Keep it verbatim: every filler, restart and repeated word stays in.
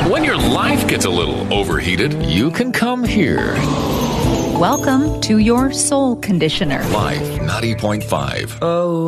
When your life gets a little overheated, you can come here. Welcome to your soul conditioner. Life ninety point five. Oh.